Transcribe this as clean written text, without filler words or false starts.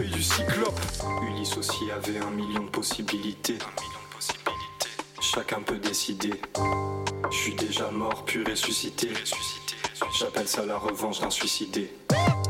Du cyclope. Ulysse aussi avait 1 million de possibilités. Chacun peut décider. Je suis déjà mort puis ressuscité. J'appelle ça la revanche d'un suicidé.